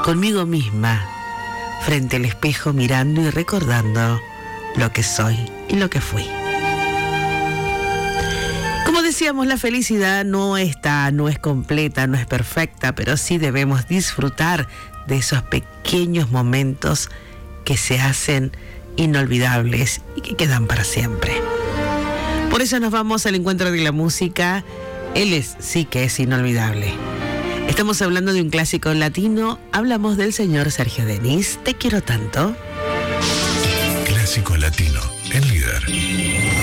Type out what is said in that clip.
conmigo misma, frente al espejo mirando y recordando lo que soy y lo que fui. Como decíamos, la felicidad no es completa, no es perfecta, pero sí debemos disfrutar de esos pequeños momentos que se hacen inolvidables y que quedan para siempre. Por eso nos vamos al encuentro de la música. Él sí que es inolvidable. Estamos hablando de un clásico latino. Hablamos del señor Sergio Denis. Te quiero tanto. Clásico latino, el líder.